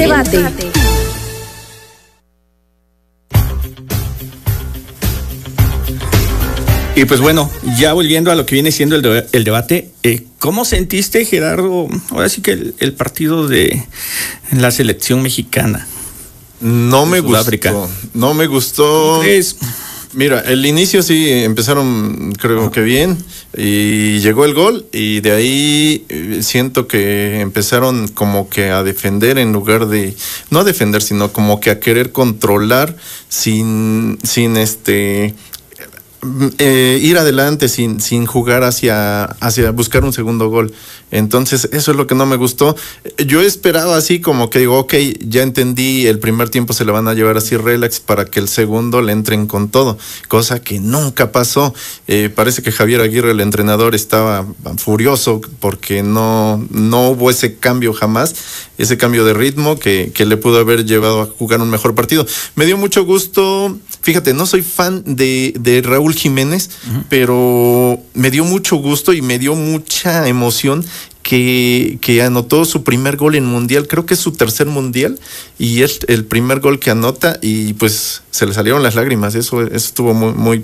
debate. Y pues bueno, ya volviendo a lo que viene siendo el debate, ¿cómo sentiste, Gerardo, ahora sí que el partido de la selección mexicana? No me gustó. No me gustó. Mira, el inicio sí empezaron, creo que bien, y llegó el gol, y de ahí siento que empezaron como que a defender en lugar de, no a defender, sino como que a querer controlar sin ir adelante, sin jugar hacia buscar un segundo gol. Entonces eso es lo que no me gustó. Yo esperaba así como que digo, ok, ya entendí, el primer tiempo se le van a llevar así relax para que el segundo le entren con todo, cosa que nunca pasó. Parece que Javier Aguirre, el entrenador, estaba furioso porque no hubo ese cambio jamás, ese cambio de ritmo que le pudo haber llevado a jugar un mejor partido. Me dio mucho gusto, fíjate, no soy fan de Raúl Jiménez, pero me dio mucho gusto y me dio mucha emoción que anotó su primer gol en mundial, creo que es su tercer mundial, y es el primer gol que anota, y pues se le salieron las lágrimas. Eso estuvo muy, muy